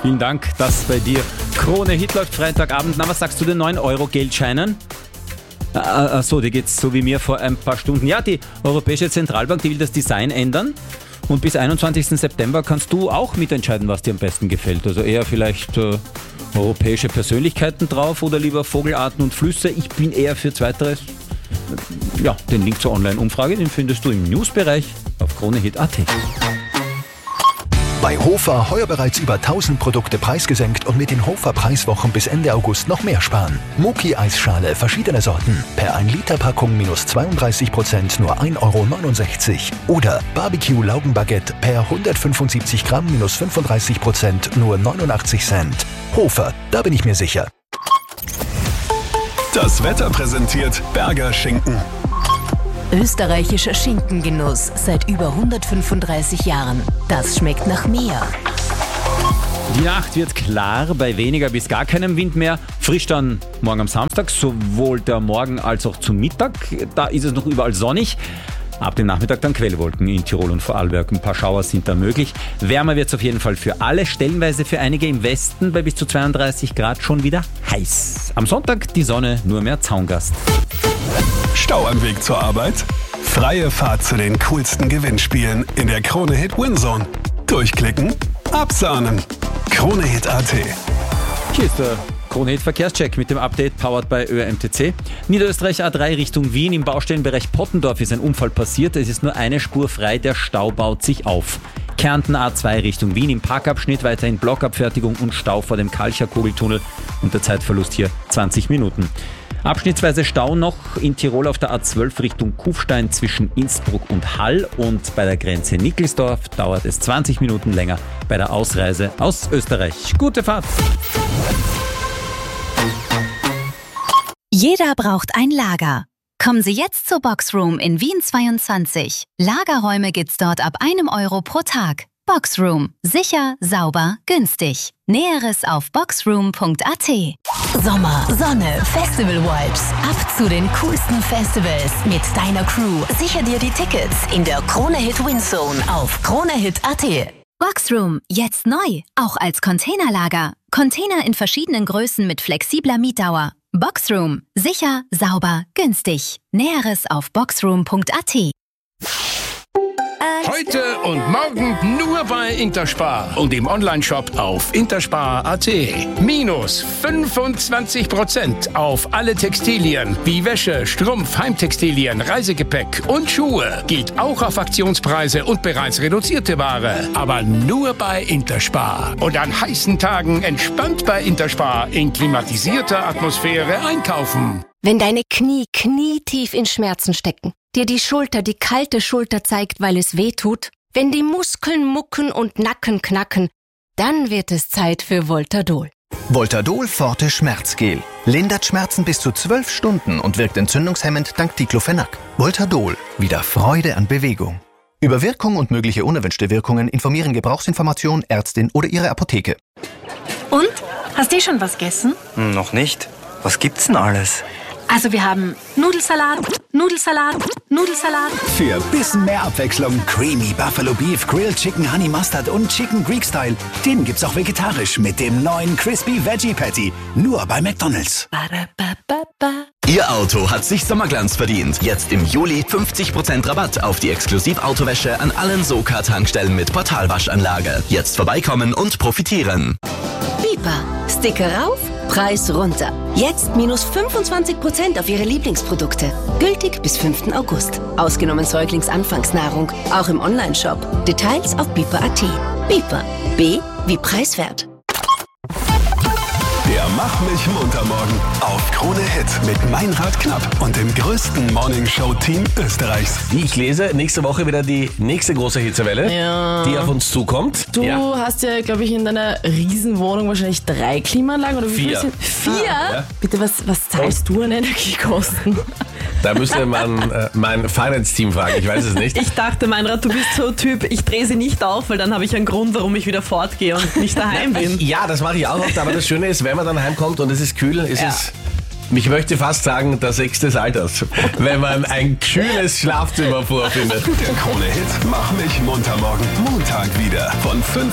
Vielen Dank, dass bei dir Krone Hit läuft Freitagabend. Na, was sagst du den 9-Euro-Geldscheinen? Achso, dir geht's so wie mir vor ein paar Stunden. Ja, die Europäische Zentralbank, die will das Design ändern. Und bis 21. September kannst du auch mitentscheiden, was dir am besten gefällt. Also eher vielleicht europäische Persönlichkeiten drauf oder lieber Vogelarten und Flüsse. Ich bin eher für Zweiteres. Ja, den Link zur Online-Umfrage, den findest du im Newsbereich auf kronehit.at. Bei Hofer heuer bereits über 1000 Produkte preisgesenkt und mit den Hofer Preiswochen bis Ende August noch mehr sparen. Muki-Eisschale verschiedene Sorten per 1 Liter Packung minus 32% nur 1,69 Euro. Oder Barbecue-Laugenbaguette per 175 Gramm minus 35% nur 89 Cent. Hofer, da bin ich mir sicher. Das Wetter präsentiert Berger Schinken. Österreichischer Schinkengenuss seit über 135 Jahren. Das schmeckt nach mehr. Die Nacht wird klar, bei weniger bis gar keinem Wind mehr. Frisch dann morgen am Samstag, sowohl der Morgen als auch zum Mittag. Da ist es noch überall sonnig. Ab dem Nachmittag dann Quellwolken in Tirol und Vorarlberg. Ein paar Schauer sind da möglich. Wärmer wird es auf jeden Fall für alle. Stellenweise für einige im Westen bei bis zu 32 Grad schon wieder heiß. Am Sonntag die Sonne, nur mehr Zaungast. Stau am Weg zur Arbeit? Freie Fahrt zu den coolsten Gewinnspielen in der Krone Hit Winzone. Durchklicken, absahnen. Kronehit.at. Hier ist der Krone Hit Verkehrscheck mit dem Update powered by ÖMTC. Niederösterreich A3 Richtung Wien. Im Baustellenbereich Pottendorf ist ein Unfall passiert. Es ist nur eine Spur frei. Der Stau baut sich auf. Kärnten A2 Richtung Wien. Im Parkabschnitt weiterhin Blockabfertigung und Stau vor dem Kalcher Kugeltunnel. Und der Zeitverlust hier 20 Minuten. Abschnittsweise Stau noch in Tirol auf der A12 Richtung Kufstein zwischen Innsbruck und Hall. Und bei der Grenze Nickelsdorf dauert es 20 Minuten länger bei der Ausreise aus Österreich. Gute Fahrt! Jeder braucht ein Lager. Kommen Sie jetzt zur Boxroom in Wien 22. Lagerräume gibt's dort ab 1 Euro pro Tag. Boxroom. Sicher, sauber, günstig. Näheres auf boxroom.at. Sommer, Sonne, Festival-Vibes. Ab zu den coolsten Festivals mit deiner Crew. Sicher dir die Tickets in der Krone Hit Winzone auf kronehit.at. Boxroom, jetzt neu, auch als Containerlager. Container in verschiedenen Größen mit flexibler Mietdauer. Boxroom. Sicher, sauber, günstig. Näheres auf boxroom.at. Heute und morgen nur bei Interspar und im Onlineshop auf interspar.at. Minus 25% auf alle Textilien wie Wäsche, Strumpf, Heimtextilien, Reisegepäck und Schuhe. Gilt auch auf Aktionspreise und bereits reduzierte Ware. Aber nur bei Interspar. Und an heißen Tagen entspannt bei Interspar in klimatisierter Atmosphäre einkaufen. Wenn deine Knie knietief in Schmerzen stecken, dir die Schulter die kalte Schulter zeigt, weil es weh tut, wenn die Muskeln mucken und Nacken knacken, dann wird es Zeit für Voltadol. Voltadol Forte Schmerzgel. Lindert Schmerzen bis zu 12 Stunden und wirkt entzündungshemmend dank Diclofenac. Voltadol. Wieder Freude an Bewegung. Über Wirkung und mögliche unerwünschte Wirkungen informieren Gebrauchsinformation, Ärztin oder Ihre Apotheke. Und? Hast du schon was gegessen? Noch nicht. Was gibt's denn alles? Also wir haben Nudelsalat, Nudelsalat, Nudelsalat. Für bisschen mehr Abwechslung Creamy Buffalo Beef, Grilled Chicken Honey Mustard und Chicken Greek Style. Den gibt's auch vegetarisch mit dem neuen Crispy Veggie Patty. Nur bei McDonald's. Ihr Auto hat sich Sommerglanz verdient. Jetzt im Juli 50% Rabatt auf die Exklusivautowäsche an allen Soka-Tankstellen mit Portalwaschanlage. Jetzt vorbeikommen und profitieren. Biber. Sticker rauf, Preis runter. Jetzt minus 25% auf Ihre Lieblingsprodukte. Gültig bis 5. August. Ausgenommen Säuglingsanfangsnahrung. Auch im Onlineshop. Details auf biber.at. Biber. B wie preiswert. Der Mach mich munter morgen auf Krone Hit mit Meinrad Knapp und dem größten Morningshow-Team Österreichs. Wie ich lese, nächste Woche wieder die nächste große Hitzewelle, die auf uns zukommt. Du hast ja, glaube ich, in deiner Riesenwohnung wahrscheinlich 3 Klimaanlagen oder wie viele sind? 4? Ja. Bitte, was zahlst du an Energiekosten? Da müsste man mein Finance-Team fragen, ich weiß es nicht. Ich dachte, Meinrad, du bist so ein Typ, ich drehe sie nicht auf, weil dann habe ich einen Grund, warum ich wieder fortgehe und nicht daheim bin. Ja, das mache ich auch oft, aber das Schöne ist, wenn man dann heimkommt und es ist kühl, ist es, ich möchte fast sagen, der 6. des Alters, wenn man ein kühles Schlafzimmer vorfindet. Der Krone Hit Mach mich munter morgen, Montag wieder von 5